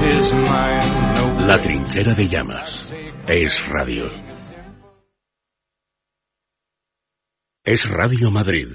is mine. No. La trinchera de llamas. Es radio. Es Radio Madrid,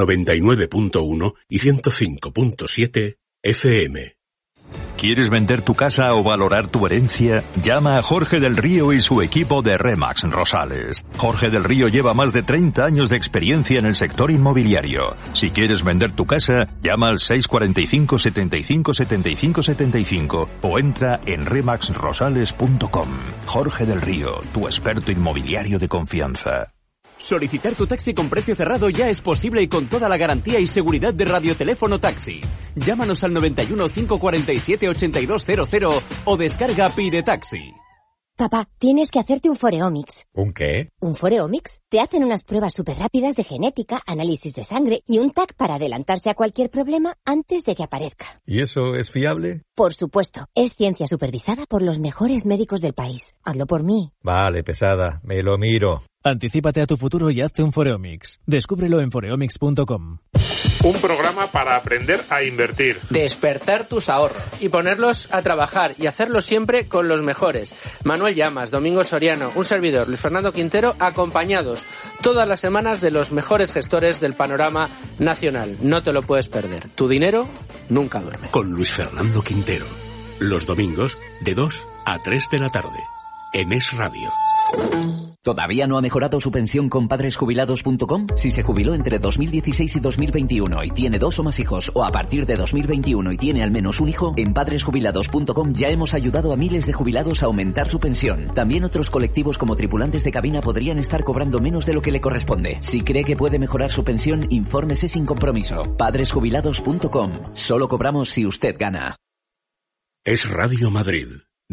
99.1 y 105.7 FM. ¿Quieres vender tu casa o valorar tu herencia? Llama a Jorge del Río y su equipo de Remax Rosales. Jorge del Río lleva más de 30 años de experiencia en el sector inmobiliario. Si quieres vender tu casa, llama al 645 75 75 75 o entra en remaxrosales.com. Jorge del Río, tu experto inmobiliario de confianza. Solicitar tu taxi con precio cerrado ya es posible y con toda la garantía y seguridad de Radioteléfono Taxi. Llámanos al 91 547 8200 o descarga Pide Taxi. Papá, tienes que hacerte un Foreomics. ¿Un qué? ¿Un Foreomics? Te hacen unas pruebas súper rápidas de genética, análisis de sangre y un TAC para adelantarse a cualquier problema antes de que aparezca. ¿Y eso es fiable? Por supuesto. Es ciencia supervisada por los mejores médicos del país. Hazlo por mí. Vale, pesada. Me lo miro. Anticípate a tu futuro y hazte un Foreomics. Descúbrelo en foreomics.com. Un programa para aprender a invertir. Despertar tus ahorros y ponerlos a trabajar y hacerlo siempre con los mejores. Manuel Llamas, Domingo Soriano, un servidor, Luis Fernando Quintero, acompañados todas las semanas de los mejores gestores del panorama nacional. No te lo puedes perder. Tu dinero nunca duerme. Con Luis Fernando Quintero. Los domingos de 2 a 3 de la tarde. En Es Radio. ¿Todavía no ha mejorado su pensión con padresjubilados.com? Si se jubiló entre 2016 y 2021 y tiene 2 o más hijos, o a partir de 2021 y tiene al menos un hijo, en padresjubilados.com ya hemos ayudado a miles de jubilados a aumentar su pensión. También otros colectivos como tripulantes de cabina podrían estar cobrando menos de lo que le corresponde. Si cree que puede mejorar su pensión, infórmese sin compromiso. Padresjubilados.com. Solo cobramos si usted gana. Es Radio Madrid,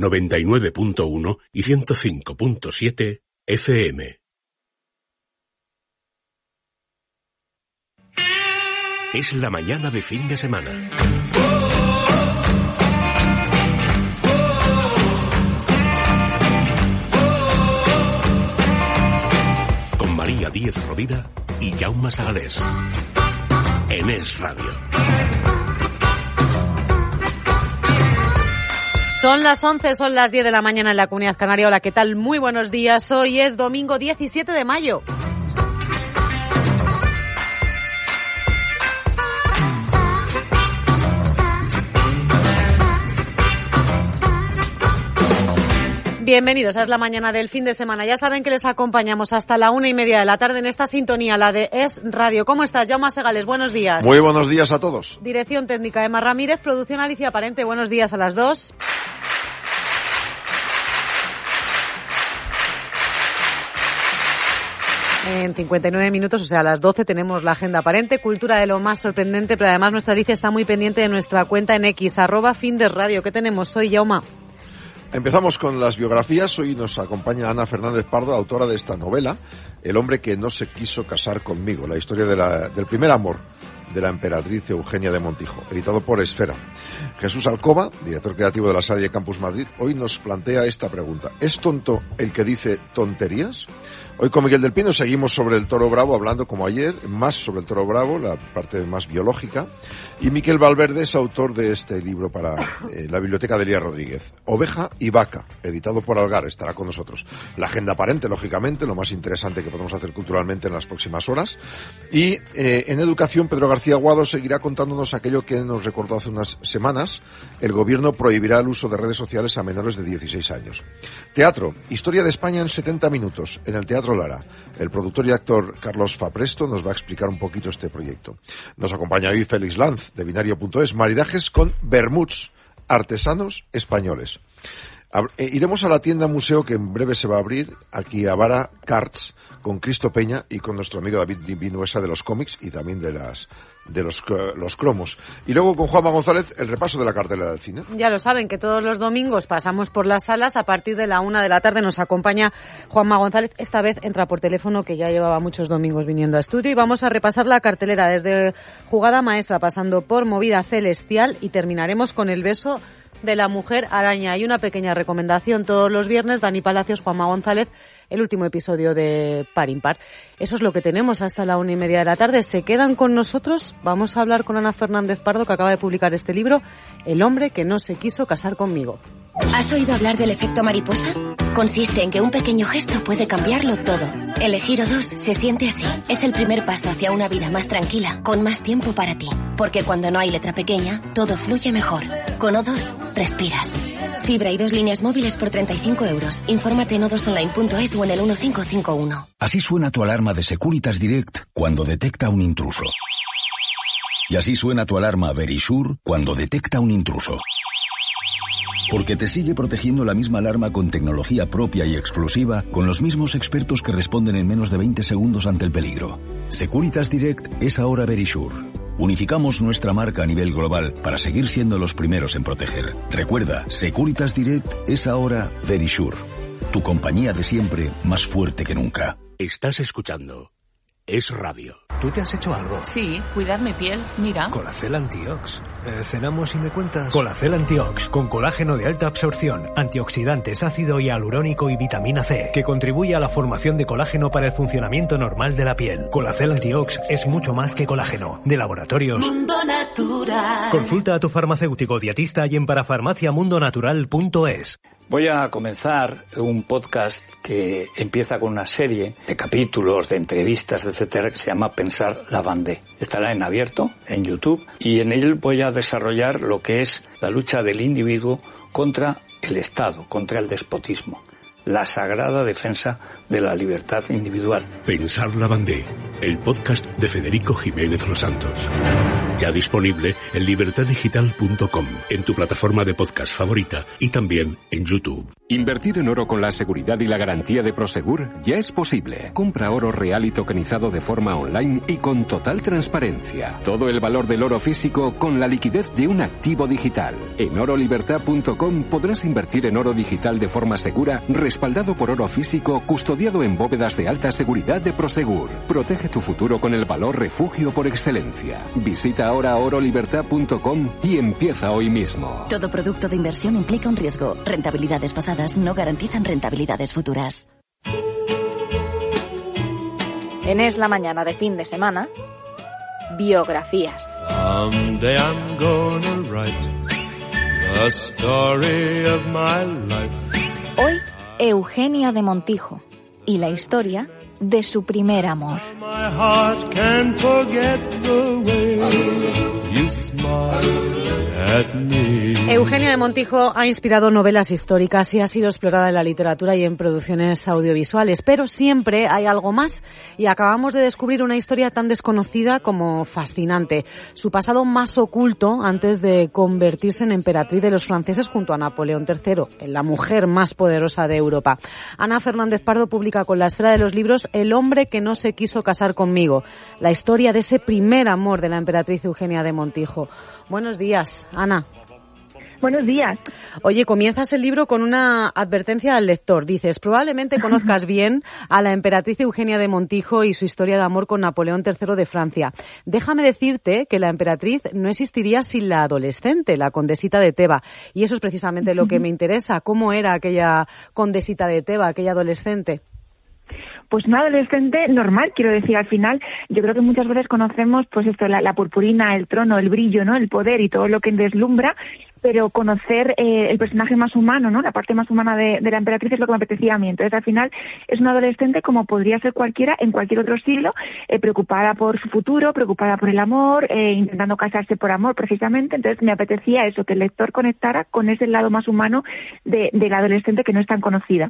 99.1 y 105.7 FM. Es la mañana de fin de semana. Con María Díez Rovira y Jaume Sagalés. En Es Radio. Son las 11, son las 10 de la mañana en la Comunidad Canaria. Hola, ¿qué tal? Muy buenos días. Hoy es domingo 17 de mayo. Bienvenidos, es la mañana del fin de semana. Ya saben que les acompañamos hasta la 1:30 de la tarde en esta sintonía, la de Es Radio. ¿Cómo estás, Jaume Segales? Buenos días. Muy buenos días a todos. Dirección técnica, Emma Ramírez. Producción, Alicia Parente. Buenos días a las dos. En 59 minutos, o sea, a las 12, tenemos la agenda aparente, cultura de lo más sorprendente, pero además nuestra Alicia está muy pendiente de nuestra cuenta en X, @Findesradio. ¿Qué tenemos hoy, Jaume? Empezamos con las biografías. Hoy nos acompaña Ana Fernández Pardo, autora de esta novela, El hombre que no se quiso casar conmigo, la historia del primer amor de la emperatriz Eugenia de Montijo, editado por Esfera. Jesús Alcoba, director creativo de la Salle Campus Madrid, hoy nos plantea esta pregunta: ¿es tonto el que dice tonterías? Hoy con Miguel del Pino seguimos sobre el toro bravo, hablando como ayer, más sobre el toro bravo, la parte más biológica. Y Miquel Valverde es autor de este libro para la Biblioteca de Elías Rodríguez, Oveja y Vaca, editado por Algar, estará con nosotros. La agenda aparente, lógicamente, lo más interesante que podemos hacer culturalmente en las próximas horas. Y en educación, Pedro García Guado seguirá contándonos aquello que nos recordó hace unas semanas: el gobierno prohibirá el uso de redes sociales a menores de 16 años. Teatro, historia de España en 70 minutos, en el Teatro Lara. El productor y actor Carlos Fapresto nos va a explicar un poquito este proyecto. Nos acompaña hoy Félix Lanz, de Binario.es, maridajes con vermuts, artesanos españoles. Iremos a la tienda museo que en breve se va a abrir, aquí a Vara Carts, con Cristo Peña y con nuestro amigo David Vinuesa de los cómics y también de los cromos. Y luego con Juanma González, el repaso de la cartelera del cine. Ya lo saben, que todos los domingos pasamos por las salas. A partir de la 1 de la tarde nos acompaña Juanma González. Esta vez entra por teléfono, que ya llevaba muchos domingos viniendo a estudio, y vamos a repasar la cartelera desde Jugada Maestra, pasando por Movida Celestial, y terminaremos con El beso de la mujer araña. Y una pequeña recomendación: todos los viernes, Dani Palacios, Juanma González, el último episodio de Par Impar. Eso es lo que tenemos hasta la 1:30 de la tarde. ¿Se quedan con nosotros? Vamos a hablar con Ana Fernández Pardo, que acaba de publicar este libro, El hombre que no se quiso casar conmigo. ¿Has oído hablar del efecto mariposa? Consiste en que un pequeño gesto puede cambiarlo todo. Elegir O2 se siente así. Es el primer paso hacia una vida más tranquila, con más tiempo para ti. Porque cuando no hay letra pequeña, todo fluye mejor. Con O2, respiras. Fibra y 2 líneas móviles por 35 euros. Infórmate en o2online.es o en el 1551. Así suena tu alarma de Securitas Direct cuando detecta un intruso. Y así suena tu alarma Verisure cuando detecta un intruso. Porque te sigue protegiendo la misma alarma con tecnología propia y exclusiva, con los mismos expertos que responden en menos de 20 segundos ante el peligro. Securitas Direct es ahora Verisure. Unificamos nuestra marca a nivel global para seguir siendo los primeros en proteger. Recuerda, Securitas Direct es ahora Verisure. Tu compañía de siempre, más fuerte que nunca. Estás escuchando Es Radio. ¿Tú te has hecho algo? Sí, cuidar mi piel, mira. Colacel Antiox. ¿Cenamos y me cuentas? Colacel Antiox, con colágeno de alta absorción, antioxidantes, ácido hialurónico y vitamina C, que contribuye a la formación de colágeno para el funcionamiento normal de la piel. Colacel Antiox es mucho más que colágeno. De Laboratorios Mundo Natural. Consulta a tu farmacéutico dietista y en parafarmaciamundonatural.es. Voy a comenzar un podcast que empieza con una serie de capítulos, de entrevistas, etcétera, que se llama Pensar la Vendée. Estará en abierto, en YouTube, y en él voy a desarrollar lo que es la lucha del individuo contra el Estado, contra el despotismo. La sagrada defensa de la libertad individual. Pensar la Vendée, el podcast de Federico Jiménez Los Santos. Ya disponible en libertaddigital.com, en tu plataforma de podcast favorita y también en YouTube. Invertir en oro con la seguridad y la garantía de Prosegur ya es posible. Compra oro real y tokenizado de forma online y con total transparencia. Todo el valor del oro físico con la liquidez de un activo digital. En orolibertad.com podrás invertir en oro digital de forma segura, respaldado por oro físico, custodiado en bóvedas de alta seguridad de Prosegur. Protege tu futuro con el valor refugio por excelencia. Visita ahora orolibertad.com y empieza hoy mismo. Todo producto de inversión implica un riesgo. Rentabilidades pasadas no garantizan rentabilidades futuras. En Es la Mañana de fin de semana, biografías. Someday I'm gonna write the story of my life. Hoy, Eugenia de Montijo y la historia de su primer amor. My heart can't forget the way you smile at me. Eugenia de Montijo ha inspirado novelas históricas y ha sido explorada en la literatura y en producciones audiovisuales, pero siempre hay algo más y acabamos de descubrir una historia tan desconocida como fascinante. Su pasado más oculto antes de convertirse en emperatriz de los franceses junto a Napoleón III, en la mujer más poderosa de Europa. Ana Fernández Pardo publica con La Esfera de los Libros El hombre que no se quiso casar conmigo, la historia de ese primer amor de la emperatriz Eugenia de Montijo. Buenos días, Ana. Buenos días. Oye, comienzas el libro con una advertencia al lector. Dices, probablemente conozcas bien a la emperatriz Eugenia de Montijo y su historia de amor con Napoleón III de Francia. Déjame decirte que la emperatriz no existiría sin la adolescente, la condesita de Teba. Y eso es precisamente lo que me interesa. ¿Cómo era aquella condesita de Teba, aquella adolescente? Pues una adolescente normal, quiero decir, al final yo creo que muchas veces conocemos pues esto, la purpurina, el trono, el brillo, ¿no? El poder y todo lo que deslumbra, pero conocer el personaje más humano, ¿no? La parte más humana de la emperatriz es lo que me apetecía a mí. Entonces, al final, es una adolescente como podría ser cualquiera en cualquier otro siglo, preocupada por su futuro, preocupada por el amor, intentando casarse por amor, precisamente. Entonces, me apetecía eso, que el lector conectara con ese lado más humano de la adolescente que no es tan conocida.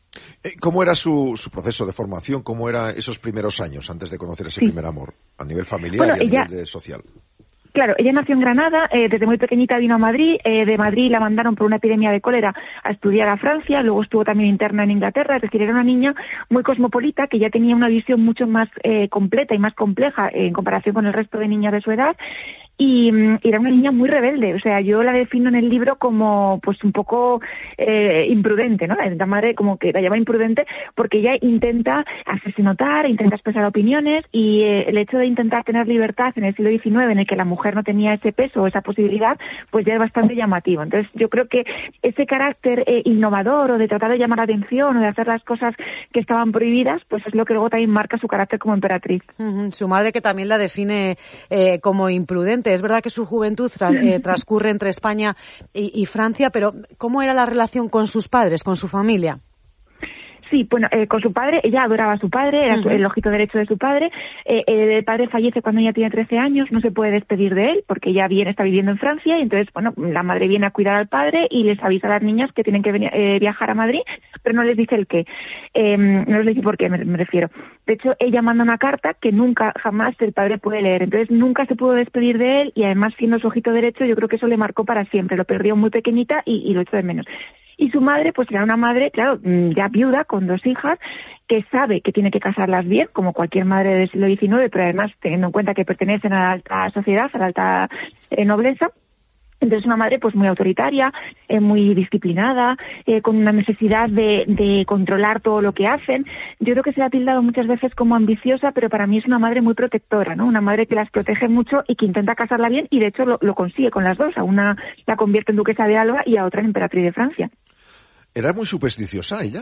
¿Cómo era su proceso de formación? ¿Cómo eran esos primeros años antes de conocer ese primer amor? A nivel familiar y a nivel social. Claro, ella nació en Granada, desde muy pequeñita vino a Madrid, de Madrid la mandaron por una epidemia de cólera a estudiar a Francia, luego estuvo también interna en Inglaterra, es decir, era una niña muy cosmopolita que ya tenía una visión mucho más completa y más compleja en comparación con el resto de niñas de su edad. y era una niña muy rebelde. O sea, yo la defino en el libro como pues un poco imprudente, ¿no? La madre como que la llama imprudente porque ella intenta hacerse notar, intenta expresar opiniones, y el hecho de intentar tener libertad en el siglo XIX, en el que la mujer no tenía ese peso o esa posibilidad, pues ya es bastante llamativo. Entonces yo creo que ese carácter innovador, o de tratar de llamar la atención, o de hacer las cosas que estaban prohibidas, pues es lo que luego también marca su carácter como emperatriz. Su madre, que también la define como imprudente. Es verdad que su juventud transcurre entre España y Francia, pero ¿cómo era la relación con sus padres, con su familia? Sí, bueno, con su padre, ella adoraba a su padre, era el ojito derecho de su padre. El padre fallece cuando ella tiene 13 años, no se puede despedir de él porque ella está viviendo en Francia, y entonces, bueno, la madre viene a cuidar al padre y les avisa a las niñas que tienen que viajar a Madrid, pero no les dice el qué, no les dice por qué, me refiero. De hecho, ella manda una carta que nunca, jamás el padre puede leer, entonces nunca se pudo despedir de él, y además, siendo su ojito derecho, yo creo que eso le marcó para siempre, lo perdió muy pequeñita y lo echó de menos. Y su madre, pues era una madre, claro, ya viuda, con 2 hijas, que sabe que tiene que casarlas bien, como cualquier madre del siglo XIX, pero además teniendo en cuenta que pertenecen a la alta sociedad, a la alta nobleza. Entonces una madre pues muy autoritaria, muy disciplinada, con una necesidad de controlar todo lo que hacen. Yo creo que se la ha tildado muchas veces como ambiciosa, pero para mí es una madre muy protectora, ¿no? Una madre que las protege mucho y que intenta casarla bien, y de hecho lo consigue con las dos. A una la convierte en duquesa de Alba y a otra en emperatriz de Francia. ¿Era muy supersticiosa ella?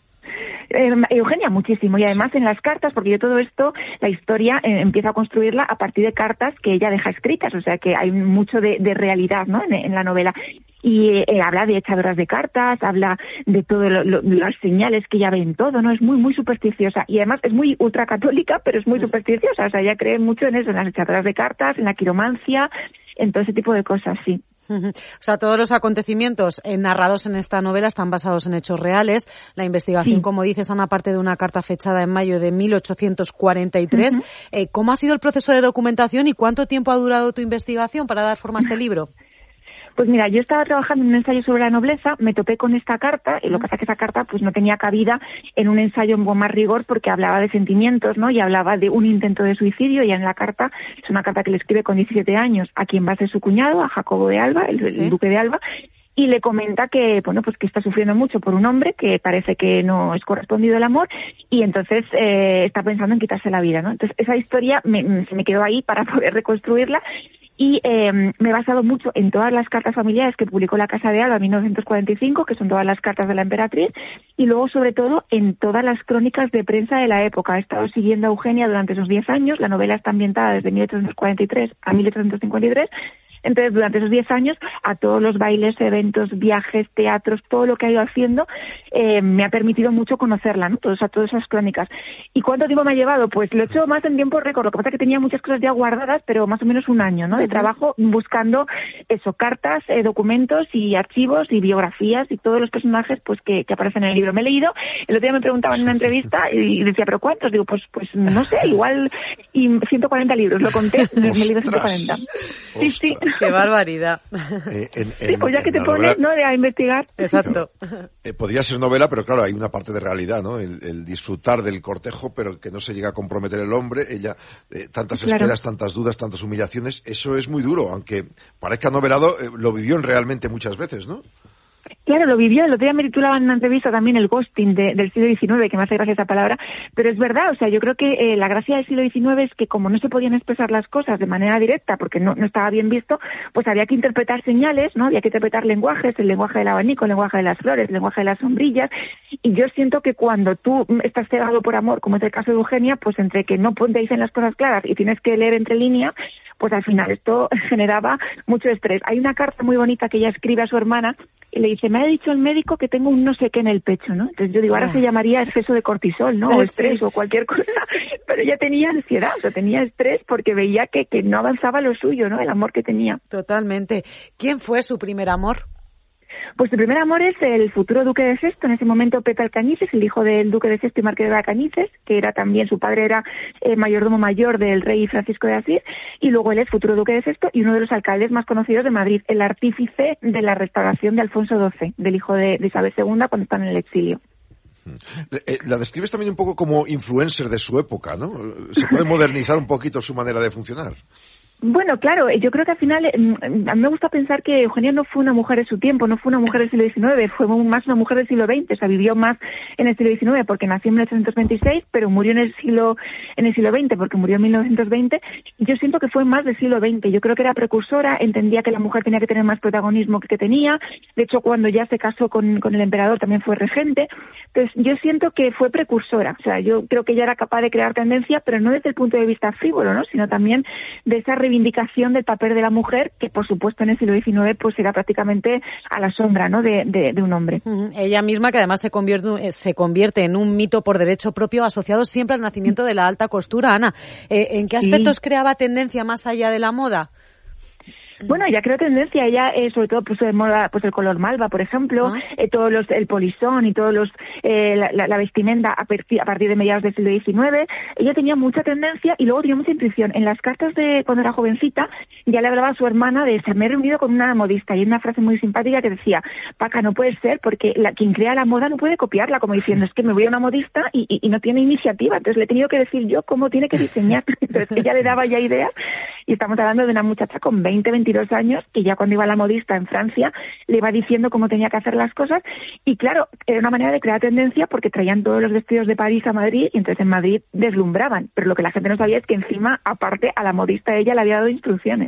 Eugenia, muchísimo, y además en las cartas, porque yo todo esto, la historia empiezo a construirla a partir de cartas que ella deja escritas, o sea que hay mucho de realidad, ¿no? en la novela. Y habla de echadoras de cartas, habla de todas las señales que ella ve en todo, ¿no? Es muy, muy supersticiosa, y además es muy ultracatólica, pero es muy supersticiosa, o sea, ella cree mucho en eso, en las echadoras de cartas, en la quiromancia, en todo ese tipo de cosas, sí. O sea, todos los acontecimientos narrados en esta novela están basados en hechos reales. La investigación, como dices, Ana, parte de una carta fechada en mayo de 1843. ¿Cómo ha sido el proceso de documentación y cuánto tiempo ha durado tu investigación para dar forma a este libro? Pues mira, yo estaba trabajando en un ensayo sobre la nobleza, me topé con esta carta, y lo que pasa es que esa carta pues no tenía cabida en un ensayo con más rigor, porque hablaba de sentimientos, ¿no? Y hablaba de un intento de suicidio, y en la carta, es una carta que le escribe con 17 años a quien va a ser su cuñado, a Jacobo de Alba, el duque de Alba, y le comenta que, bueno, pues que está sufriendo mucho por un hombre, que parece que no es correspondido el amor, y entonces está pensando en quitarse la vida, ¿no? Entonces esa historia se me quedó ahí para poder reconstruirla. Y me he basado mucho en todas las cartas familiares que publicó la Casa de Alba en 1945, que son todas las cartas de la emperatriz, y luego sobre todo en todas las crónicas de prensa de la época. He estado siguiendo a Eugenia durante esos 10 años, la novela está ambientada desde 1843 a 1853, entonces durante esos 10 años a todos los bailes, eventos, viajes, teatros, todo lo que ha ido haciendo me ha permitido mucho conocerla, ¿no? Todas esas crónicas. ¿Y cuánto tiempo me ha llevado? Pues lo he hecho más en tiempo récord, lo que pasa es que tenía muchas cosas ya guardadas, pero más o menos un año, ¿no? De trabajo buscando eso, cartas, documentos y archivos y biografías y todos los personajes pues que aparecen en el libro. Me he leído, el otro día me preguntaban en una entrevista y decía, ¿pero cuántos? Digo, pues no sé, igual 140 libros, lo conté, me he leído 140. Sí, sí. ¡Qué barbaridad! Sí, pues ya que te pones, ¿no?, a investigar. Exacto. Podría ser novela, pero claro, hay una parte de realidad, ¿no? El disfrutar del cortejo, pero que no se llega a comprometer el hombre. Ella, tantas esperas, tantas dudas, tantas humillaciones, eso es muy duro, aunque parezca novelado, lo vivió realmente muchas veces, ¿no? Claro, lo vivió. El otro día me titulaba en una entrevista también el ghosting del siglo XIX, que me hace gracia esa palabra, pero es verdad, o sea, yo creo que la gracia del siglo XIX es que como no se podían expresar las cosas de manera directa, porque no estaba bien visto, pues había que interpretar señales, ¿no? Había que interpretar lenguajes, el lenguaje del abanico, el lenguaje de las flores, el lenguaje de las sombrillas, y yo siento que cuando tú estás cegado por amor, como es el caso de Eugenia, pues entre que no te dicen las cosas claras y tienes que leer entre líneas, pues al final esto generaba mucho estrés. Hay una carta muy bonita que ella escribe a su hermana y le dice, me ha dicho el médico que tengo un no sé qué en el pecho, ¿no? Entonces yo digo, ahora se llamaría exceso de cortisol, ¿no? O estrés o cualquier cosa. Pero ella tenía ansiedad, o sea, tenía estrés porque veía que no avanzaba lo suyo, ¿no? El amor que tenía. Totalmente. ¿Quién fue su primer amor? Pues su primer amor es el futuro duque de Sesto, en ese momento Pepe Alcañices, el hijo del duque de Sesto y marqués de Alcañices, que era también, su padre era mayordomo mayor del rey Francisco de Asís, y luego él es futuro duque de Sesto y uno de los alcaldes más conocidos de Madrid, el artífice de la restauración de Alfonso XII, del hijo de Isabel II cuando están en el exilio. La describes también un poco como influencer de su época, ¿no? Se puede modernizar un poquito su manera de funcionar. Bueno, claro, yo creo que al final, a mí me gusta pensar que Eugenia no fue una mujer de su tiempo, no fue una mujer del siglo XIX, fue más una mujer del siglo XX, o sea, vivió más en el siglo XIX porque nació en 1826, pero murió en el siglo XX porque murió en 1920. Yo siento que fue más del siglo XX, yo creo que era precursora, entendía que la mujer tenía que tener más protagonismo que tenía, de hecho cuando ya se casó con el emperador también fue regente, entonces yo siento que fue precursora, o sea, yo creo que ella era capaz de crear tendencia, pero no desde el punto de vista frívolo, ¿no?, sino también de esa reivindicación del papel de la mujer, que por supuesto en el siglo XIX pues era prácticamente a la sombra, ¿no?, de un hombre. Ella misma, que además se convierte en un mito por derecho propio, asociado siempre al nacimiento de la alta costura. Ana, ¿en qué aspectos creaba tendencia más allá de la moda? Bueno, ella creó tendencia, ella sobre todo puso de moda pues el color malva, por ejemplo, el polisón y todos la vestimenta a partir de mediados del siglo XIX. Ella tenía mucha tendencia y luego tenía mucha intuición. En las cartas de cuando era jovencita ya le hablaba a su hermana de me he reunido con una modista y hay una frase muy simpática que decía: Paca, no puede ser porque quien crea la moda no puede copiarla, como diciendo es que me voy a una modista y no tiene iniciativa, entonces le he tenido que decir yo cómo tiene que diseñar. Entonces ella le daba ya ideas y estamos hablando de una muchacha con 22 años que ya cuando iba a la modista en Francia le iba diciendo cómo tenía que hacer las cosas y claro, era una manera de crear tendencia porque traían todos los vestidos de París a Madrid y entonces en Madrid deslumbraban, pero lo que la gente no sabía es que encima, aparte, a la modista ella le había dado instrucciones.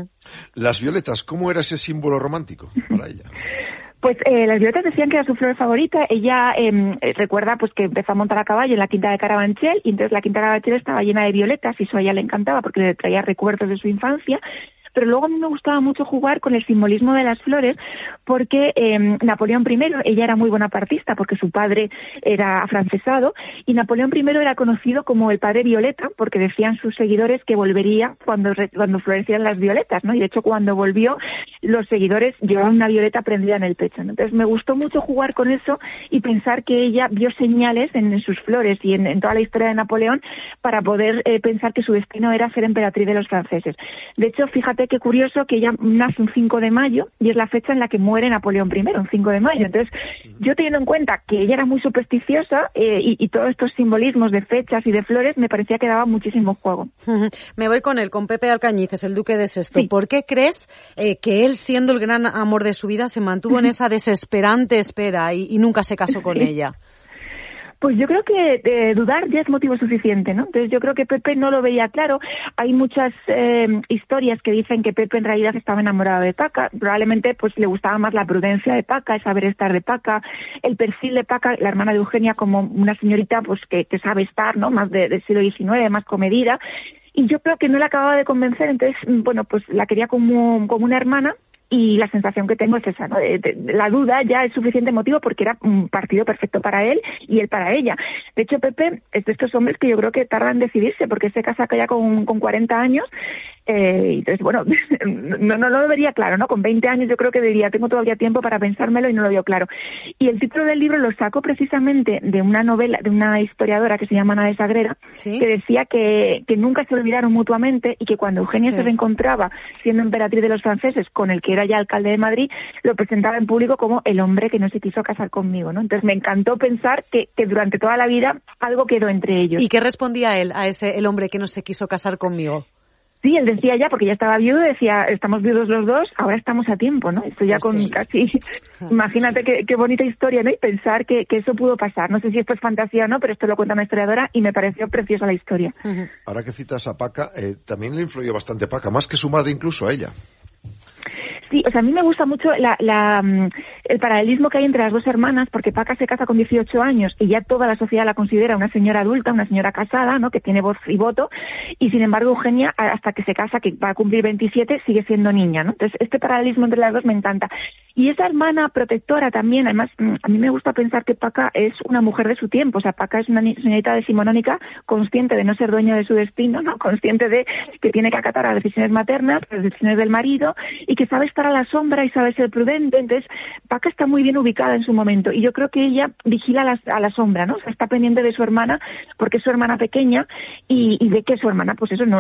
Las violetas, ¿cómo era ese símbolo romántico para ella? Pues las violetas decían que era su flor favorita. Ella recuerda pues que empezó a montar a caballo en la quinta de Carabanchel y entonces la quinta de Carabanchel estaba llena de violetas y eso a ella le encantaba porque le traía recuerdos de su infancia. Pero luego a mí me gustaba mucho jugar con el simbolismo de las flores porque Napoleón I, ella era muy bonapartista porque su padre era afrancesado y Napoleón I era conocido como el padre violeta porque decían sus seguidores que volvería cuando florecieran las violetas, ¿no? Y de hecho cuando volvió los seguidores llevaban una violeta prendida en el pecho, ¿no? Entonces me gustó mucho jugar con eso y pensar que ella vio señales en sus flores y en toda la historia de Napoleón para poder pensar que su destino era ser emperatriz de los franceses. De hecho, fíjate qué curioso que ella nace un 5 de mayo y es la fecha en la que muere Napoleón I, un 5 de mayo. Entonces, yo teniendo en cuenta que ella era muy supersticiosa y todos estos simbolismos de fechas y de flores, me parecía que daba muchísimo juego. Me voy con Pepe Alcañices, el duque de Sesto. Sí. ¿Por qué crees que él, siendo el gran amor de su vida, se mantuvo en esa desesperante espera y nunca se casó con ella? Pues yo creo que dudar ya es motivo suficiente, ¿no? Entonces yo creo que Pepe no lo veía claro. Hay muchas historias que dicen que Pepe en realidad estaba enamorado de Paca. Probablemente pues le gustaba más la prudencia de Paca, el saber estar de Paca, el perfil de Paca, la hermana de Eugenia, como una señorita pues que sabe estar, ¿no? Más del siglo XIX, más comedida. Y yo creo que no la acababa de convencer, entonces, bueno, pues la quería como una hermana. Y la sensación que tengo es esa, ¿no? La duda ya es suficiente motivo porque era un partido perfecto para él y él para ella. De hecho, Pepe es de estos hombres que yo creo que tardan en decidirse porque se casa ya con 40 años. Entonces, bueno, no lo vería claro, ¿no? Con 20 años yo creo que diría, tengo todavía tiempo para pensármelo y no lo veo claro. Y el título del libro lo saco precisamente de una novela, de una historiadora que se llama Ana de Sagrera, ¿sí? Que decía que nunca se olvidaron mutuamente y que cuando Eugenia se reencontraba siendo emperatriz de los franceses con el que era ya alcalde de Madrid, lo presentaba en público como el hombre que no se quiso casar conmigo, ¿no? Entonces me encantó pensar que durante toda la vida algo quedó entre ellos. ¿Y qué respondía él a el hombre que no se quiso casar conmigo? Sí, él decía ya, porque ya estaba viudo, decía, estamos viudos los dos, ahora estamos a tiempo, ¿no? Esto ya con casi... Imagínate qué bonita historia, ¿no? Y pensar que eso pudo pasar. No sé si esto es fantasía o no, pero esto lo cuenta una historiadora y me pareció preciosa la historia. Ahora que citas a Paca, también le influyó bastante Paca, más que su madre incluso a ella. Sí, o sea, a mí me gusta mucho el paralelismo que hay entre las dos hermanas, porque Paca se casa con 18 años y ya toda la sociedad la considera una señora adulta, una señora casada, ¿no? Que tiene voz y voto, y sin embargo Eugenia, hasta que se casa, que va a cumplir 27, sigue siendo niña, ¿no? Entonces, este paralelismo entre las dos me encanta. Y esa hermana protectora también, además, a mí me gusta pensar que Paca es una mujer de su tiempo, o sea, Paca es una señorita decimonónica consciente de no ser dueño de su destino, ¿no? Consciente de que tiene que acatar las decisiones maternas, las decisiones del marido, y que sabe estar estar a la sombra y sabe ser prudente. Entonces, Paca está muy bien ubicada en su momento y yo creo que ella vigila a la sombra, ¿no? O sea, está pendiente de su hermana porque es su hermana pequeña y ve que su hermana, pues eso, no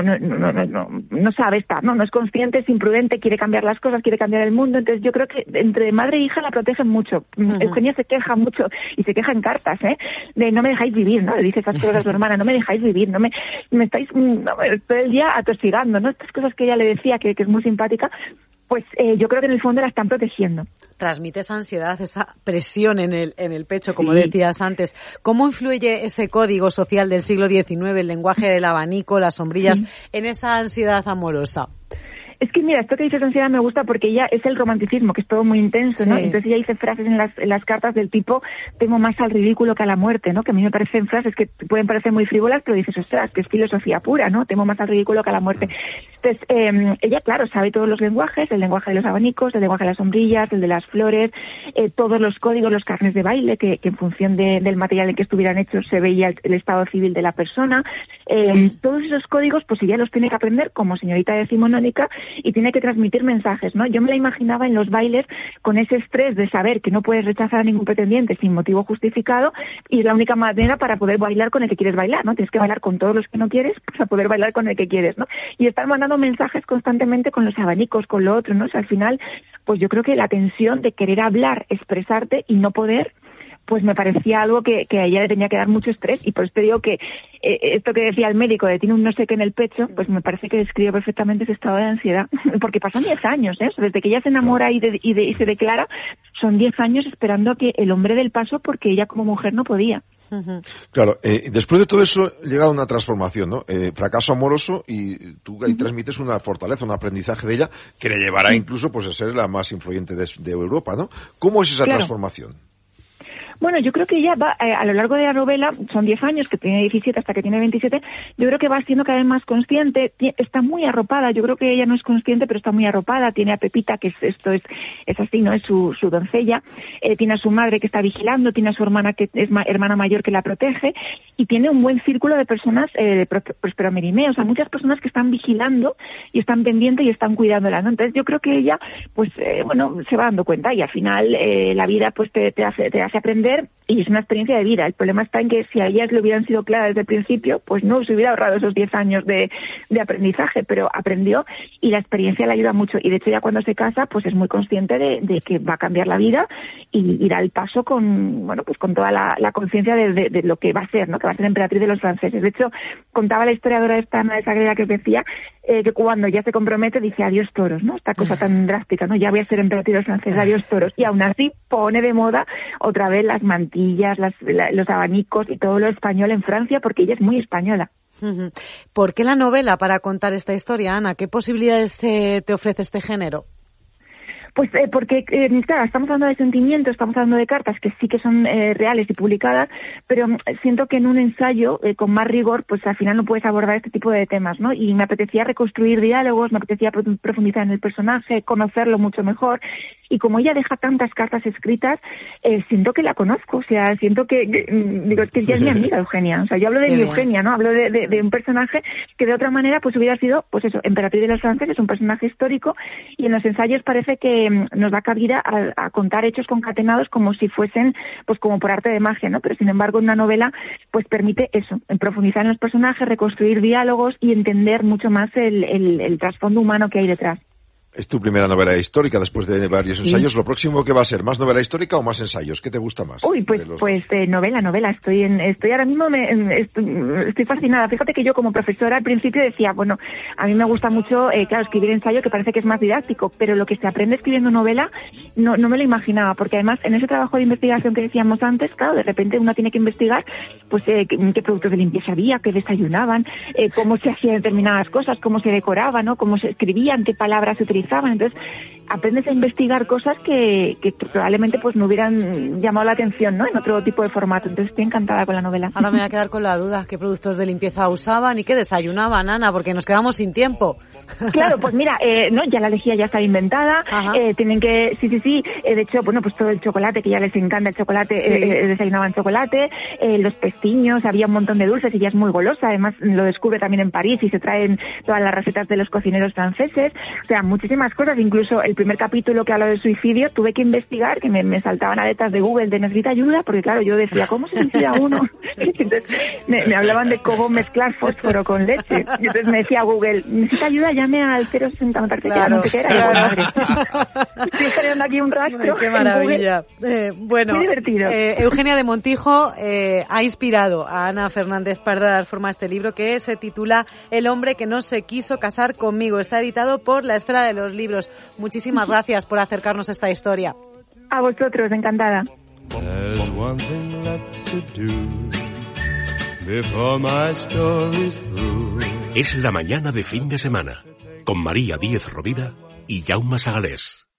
sabe estar, ¿no? No es consciente, es imprudente, quiere cambiar las cosas, quiere cambiar el mundo. Entonces, yo creo que entre madre e hija la protegen mucho. Eugenia se queja mucho y se queja en cartas, de no me dejáis vivir, ¿no? Le dice esas cosas a su hermana, no me dejáis vivir, me estáis todo el día atosigando, ¿no? Estas cosas que ella le decía, que es muy simpática, pues yo creo que en el fondo la están protegiendo. Transmite esa ansiedad, esa presión en el pecho, como decías antes. ¿Cómo influye ese código social del siglo XIX, el lenguaje del abanico, las sombrillas, en esa ansiedad amorosa? Es que mira, esto que dices ansiedad me gusta porque ella es el romanticismo, que es todo muy intenso, ¿no? Sí. Entonces ella dice frases en las cartas del tipo, temo más al ridículo que a la muerte, ¿no? Que a mí me parecen frases que pueden parecer muy frívolas, pero dices, ostras, que es filosofía pura, ¿no? Temo más al ridículo que a la muerte. Entonces, ella, claro, sabe todos los lenguajes, el lenguaje de los abanicos, el lenguaje de las sombrillas, el de las flores, todos los códigos, los carnets de baile, que en función del material en que estuvieran hechos se veía el estado civil de la persona. Todos esos códigos, pues ella los tiene que aprender como señorita decimonónica y tiene que transmitir mensajes, ¿no? Yo me la imaginaba en los bailes con ese estrés de saber que no puedes rechazar a ningún pretendiente sin motivo justificado y es la única manera para poder bailar con el que quieres bailar, ¿no? Tienes que bailar con todos los que no quieres para poder bailar con el que quieres, ¿no? Y estar mandando mensajes constantemente con los abanicos, con lo otro, ¿no? O sea, al final, pues yo creo que la tensión de querer hablar, expresarte y no poder, pues me parecía algo que a ella le tenía que dar mucho estrés y por eso te digo que esto que decía el médico de tiene un no sé qué en el pecho, pues me parece que describe perfectamente ese estado de ansiedad, porque pasan 10 años, o sea, desde que ella se enamora y se declara, son 10 años esperando a que el hombre dé el paso porque ella como mujer no podía. Claro, después de todo eso llega una transformación, ¿no? Fracaso amoroso y tú ahí transmites una fortaleza, un aprendizaje de ella que le llevará incluso pues a ser la más influyente de Europa, ¿no? ¿Cómo es esa transformación? Bueno, yo creo que ella va, a lo largo de la novela, son 10 años, que tiene 17 hasta que tiene 27, yo creo que va siendo cada vez más consciente, está muy arropada, yo creo que ella no es consciente, pero está muy arropada, tiene a Pepita, que es así, ¿no? Es su doncella, tiene a su madre que está vigilando, tiene a su hermana que es hermana mayor que la protege, y tiene un buen círculo de personas, Próspero Mérimée, o sea, muchas personas que están vigilando y están pendientes y están cuidándola, ¿no? Entonces yo creo que ella, pues, se va dando cuenta y al final la vida, pues, te hace aprender y es una experiencia de vida. El problema está en que si a ellas le hubieran sido claras desde el principio, pues no se hubiera ahorrado esos 10 años de aprendizaje, pero aprendió y la experiencia le ayuda mucho. Y de hecho ya cuando se casa, pues es muy consciente de que va a cambiar la vida y da el paso con toda la conciencia de lo que va a ser, ¿no? Que va a ser emperatriz de los franceses. De hecho, contaba la historiadora esta Ana de Sagrera que os decía que cuando ya se compromete dice adiós toros, ¿no? Esta cosa tan drástica, ¿no? Ya voy a ser emperatriz de los franceses, adiós toros. Y aún así pone de moda otra vez las mantillas, los abanicos y todo lo español en Francia porque ella es muy española. ¿Por qué la novela para contar esta historia, Ana? ¿Qué posibilidades te ofrece este género? Pues porque, claro, estamos hablando de sentimientos, estamos hablando de cartas que sí que son reales y publicadas, pero siento que en un ensayo con más rigor, pues al final no puedes abordar este tipo de temas, ¿no? Y me apetecía reconstruir diálogos, me apetecía profundizar en el personaje, conocerlo mucho mejor, y como ella deja tantas cartas escritas, siento que la conozco, o sea, siento que digo, es que ya es mi amiga Eugenia, o sea, yo hablo de mi Eugenia, ¿no? Hablo de un personaje que de otra manera pues hubiera sido, pues eso, emperatriz de los franceses, un personaje histórico, y en los ensayos parece que nos da cabida a contar hechos concatenados como si fuesen, pues como por arte de magia, ¿no? Pero sin embargo en una novela pues permite eso, profundizar en los personajes, reconstruir diálogos y entender mucho más el trasfondo humano que hay detrás. Es tu primera novela histórica después de varios ensayos. Sí. ¿Lo próximo qué va a ser? ¿Más novela histórica o más ensayos? ¿Qué te gusta más? Uy, pues novela. Estoy ahora mismo, estoy fascinada. Fíjate que yo como profesora al principio decía, bueno, a mí me gusta mucho, claro, escribir ensayo que parece que es más didáctico, pero lo que se aprende escribiendo novela no me lo imaginaba, porque además en ese trabajo de investigación que decíamos antes, claro, de repente uno tiene que investigar, pues qué productos de limpieza había, qué desayunaban, cómo se hacían determinadas cosas, cómo se decoraban, ¿no? Cómo se escribían, qué palabras se utilizaban. Entonces aprendes a investigar cosas que probablemente pues no hubieran llamado la atención, ¿no? En otro tipo de formato. Entonces estoy encantada con la novela. Ahora me voy a quedar con la duda, ¿qué productos de limpieza usaban y qué desayunaban, Ana? Porque nos quedamos sin tiempo. Claro, pues mira, ya la lejía ya está inventada, tienen que, sí, de hecho, bueno, pues todo el chocolate, que ya les encanta el chocolate, desayunaban chocolate, los pestiños, había un montón de dulces y ella es muy golosa, además lo descubre también en París y se traen todas las recetas de los cocineros franceses, o sea, muchísimas cosas, incluso el primer capítulo que habla del suicidio, tuve que investigar, que me saltaban aletas de Google de necesita ayuda, porque claro, yo decía, ¿cómo se suicida uno? Entonces me hablaban de cómo mezclar fósforo con leche. Y entonces me decía Google, necesita ayuda, llame al 060, me parece que era, no sé qué era. Claro. Estoy generando aquí un rastro. Ay, qué maravilla. Bueno, muy divertido. Eugenia de Montijo ha inspirado a Ana Fernández Pardo a dar forma a este libro que se titula El hombre que no se quiso casar conmigo. Está editado por La Esfera de los Libros. Muchísimas gracias por acercarnos a esta historia. A vosotros, encantada. There's one thing left to do before my story's through. Es la mañana de fin de semana con María Díez Rovira y Jaume Sagalés.